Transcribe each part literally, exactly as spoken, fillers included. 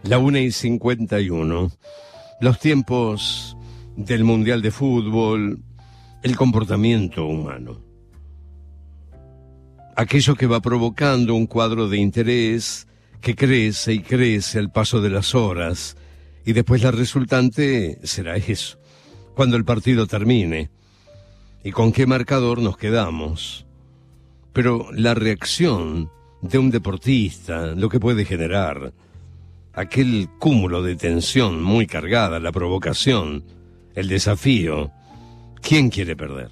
La una y cincuenta y uno. Los tiempos del Mundial de Fútbol, el comportamiento humano. Aquello que va provocando un cuadro de interés que crece y crece al paso de las horas, y después la resultante será eso, cuando el partido termine, y con qué marcador nos quedamos. Pero la reacción de un deportista, lo que puede generar, aquel cúmulo de tensión muy cargada, la provocación, el desafío, ¿quién quiere perder?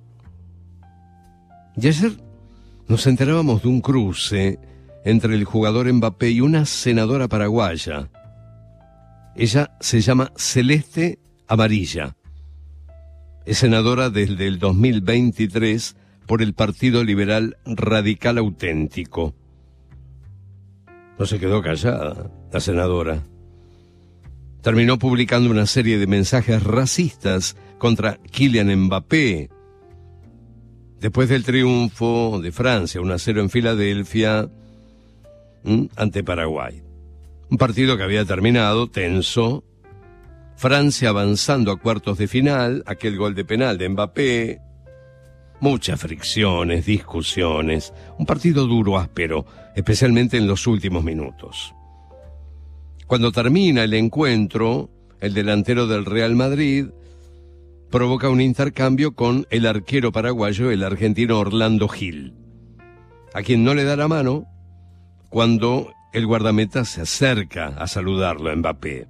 Y ayer nos enterábamos de un cruce entre el jugador Mbappé y una senadora paraguaya. Ella se llama Celeste Amarilla. Es senadora desde el dos mil veintitrés por el Partido Liberal Radical Auténtico. No se quedó callada la senadora. Terminó publicando una serie de mensajes racistas contra Kylian Mbappé. Después del triunfo de Francia, uno a cero en Filadelfia, ¿m? ante Paraguay. Un partido que había terminado tenso. Francia avanzando a cuartos de final, aquel gol de penal de Mbappé. Muchas fricciones, discusiones, un partido duro, áspero, especialmente en los últimos minutos. Cuando termina el encuentro, el delantero del Real Madrid provoca un intercambio con el arquero paraguayo, el argentino Orlando Gil, a quien no le da la mano cuando el guardameta se acerca a saludarlo a Mbappé.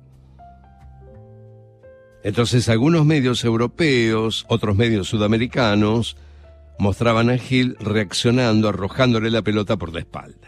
Entonces algunos medios europeos, otros medios sudamericanos, mostraban a Gil reaccionando, arrojándole la pelota por la espalda.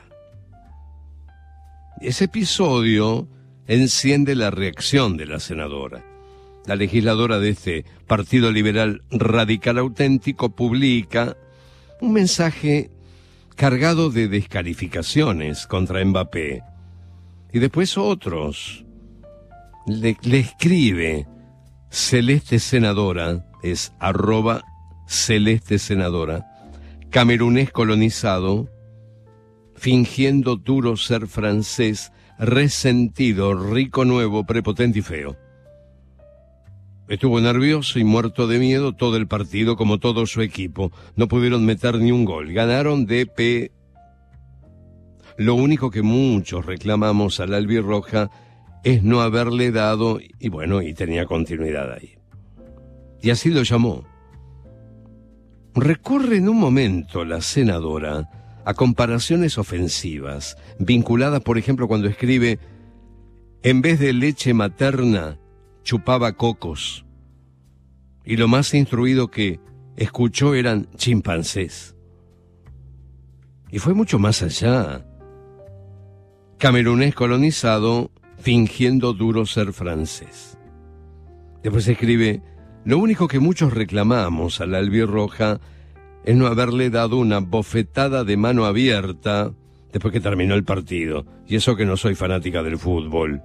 Ese episodio enciende la reacción de la senadora. La legisladora de este Partido Liberal Radical Auténtico publica un mensaje cargado de descalificaciones contra Mbappé. Y después otros. Le, le escribe Celeste Senadora, es arroba Celeste Senadora, camerunés colonizado, fingiendo duro ser francés, resentido, rico, nuevo, prepotente y feo. Estuvo nervioso y muerto de miedo todo el partido, como todo su equipo. No pudieron meter ni un gol. Ganaron de P. Lo único que muchos reclamamos a la albirroja es no haberle dado, y bueno, y tenía continuidad ahí. Y así lo llamó. Recurre en un momento la senadora a comparaciones ofensivas, vinculadas, por ejemplo, cuando escribe: en vez de leche materna, chupaba cocos, y lo más instruido que escuchó eran chimpancés. Y fue mucho más allá. Camerunés colonizado, fingiendo duro ser francés. Después escribe: lo único que muchos reclamamos a la albirroja es no haberle dado una bofetada de mano abierta después que terminó el partido, y eso que no soy fanática del fútbol.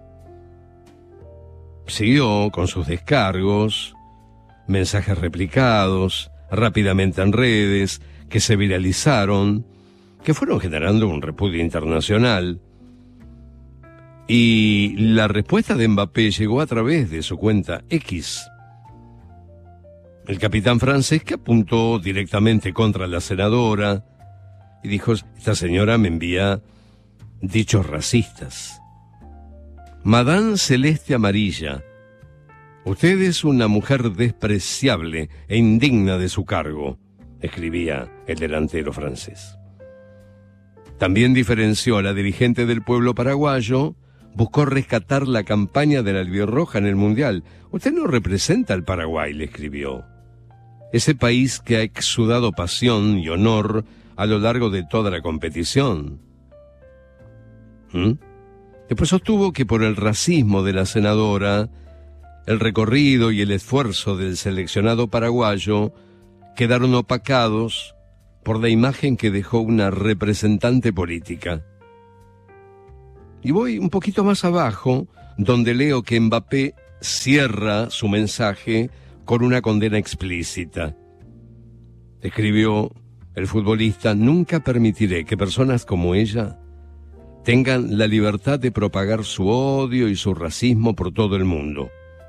Siguió con sus descargos, mensajes replicados rápidamente en redes, que se viralizaron, que fueron generando un repudio internacional. Y la respuesta de Mbappé llegó a través de su cuenta X. El capitán francés, que apuntó directamente contra la senadora y dijo: esta señora me envía dichos racistas. Madame Celeste Amarilla, usted es una mujer despreciable e indigna de su cargo, escribía el delantero francés. También diferenció a la dirigente del pueblo paraguayo, buscó rescatar la campaña de la albirroja en el Mundial. Usted no representa al Paraguay, le escribió. Ese país que ha exudado pasión y honor a lo largo de toda la competición. ¿Mm? Después sostuvo que por el racismo de la senadora, el recorrido y el esfuerzo del seleccionado paraguayo quedaron opacados por la imagen que dejó una representante política. Y voy un poquito más abajo, donde leo que Mbappé cierra su mensaje con una condena explícita. Escribió el futbolista: nunca permitiré que personas como ella tengan la libertad de propagar su odio y su racismo por todo el mundo.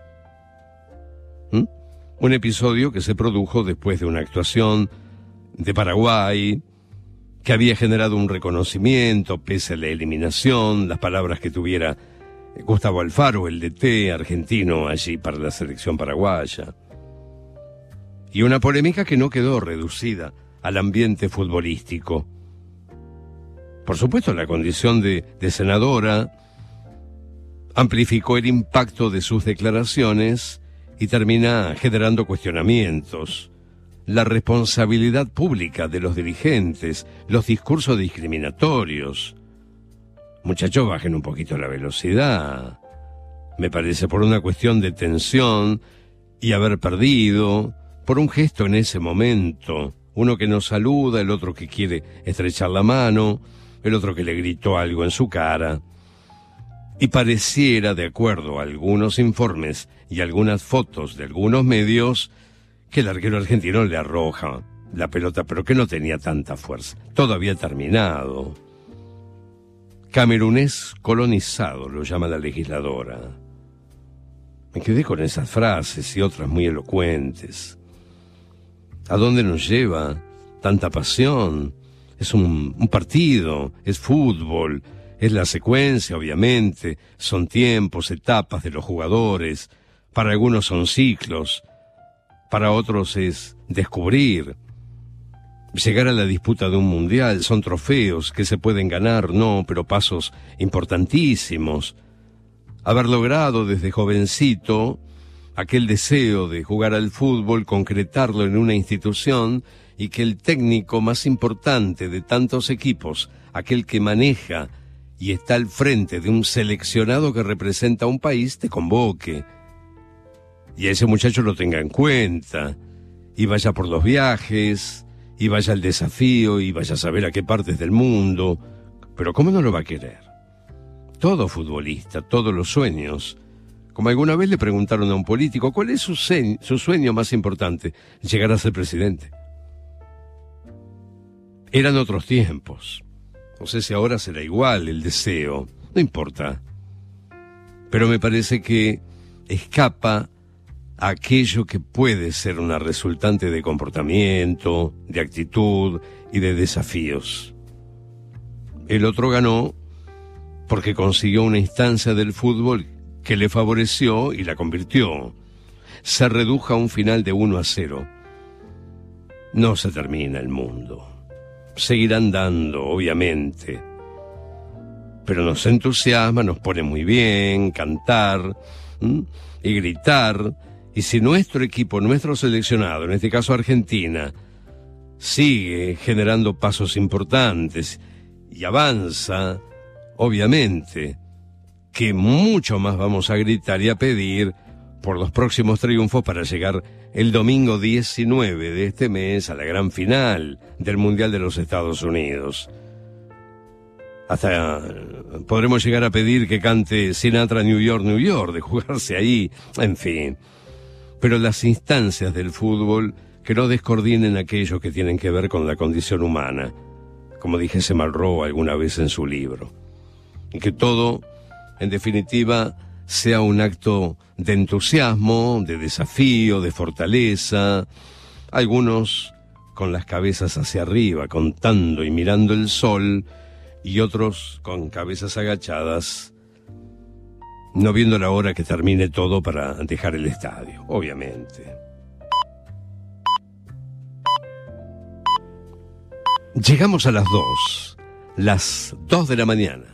¿Mm? Un episodio que se produjo después de una actuación de Paraguay, que había generado un reconocimiento pese a la eliminación, las palabras que tuviera Gustavo Alfaro, el D T argentino allí para la selección paraguaya. Y una polémica que no quedó reducida al ambiente futbolístico. Por supuesto, la condición de, de senadora amplificó el impacto de sus declaraciones y termina generando cuestionamientos. La responsabilidad pública de los dirigentes, los discursos discriminatorios. Muchachos, bajen un poquito la velocidad. Me parece por una cuestión de tensión y haber perdido, por un gesto en ese momento. Uno que nos saluda, el otro que quiere estrechar la mano, el otro que le gritó algo en su cara. Y pareciera, de acuerdo a algunos informes y algunas fotos de algunos medios, que el arquero argentino le arroja la pelota, pero que no tenía tanta fuerza. Todo había terminado. Camerunés colonizado, lo llama la legisladora. Me quedé con esas frases y otras muy elocuentes. ¿A dónde nos lleva tanta pasión? Es un, un partido, es fútbol, es la secuencia, obviamente, son tiempos, etapas de los jugadores, para algunos son ciclos, para otros es descubrir. Llegar a la disputa de un mundial, son trofeos que se pueden ganar, no, pero pasos importantísimos. Haber logrado desde jovencito aquel deseo de jugar al fútbol, concretarlo en una institución y que el técnico más importante de tantos equipos, aquel que maneja y está al frente de un seleccionado que representa a un país, te convoque. Y a ese muchacho lo tenga en cuenta, y vaya por los viajes, y vaya al desafío, y vaya a saber a qué partes del mundo. Pero ¿cómo no lo va a querer? Todo futbolista, todos los sueños. Como alguna vez le preguntaron a un político, ¿cuál es su, sueño, su sueño más importante? Llegar a ser presidente. Eran otros tiempos. No sé si ahora será igual el deseo, no importa. Pero me parece que escapa a aquello que puede ser una resultante de comportamiento, de actitud y de desafíos. El otro ganó porque consiguió una instancia del fútbol que le favoreció y la convirtió. Se redujo a un final de uno a cero. No se termina el mundo. Seguirán dando, obviamente. Pero nos entusiasma, nos pone muy bien cantar ¿m? y gritar. Y si nuestro equipo, nuestro seleccionado, en este caso Argentina, sigue generando pasos importantes y avanza, obviamente, que mucho más vamos a gritar y a pedir por los próximos triunfos para llegar el domingo diecinueve de este mes a la gran final del Mundial de los Estados Unidos. Hasta podremos llegar a pedir que cante Sinatra New York, New York, de jugarse ahí, en fin. Pero las instancias del fútbol que no descoordinen aquello que tienen que ver con la condición humana, como dijese Malraux alguna vez en su libro. Y que todo, en definitiva, sea un acto de entusiasmo, de desafío, de fortaleza. Algunos con las cabezas hacia arriba, contando y mirando el sol, y otros con cabezas agachadas, no viendo la hora que termine todo para dejar el estadio, obviamente. Llegamos a las dos, las dos de la mañana.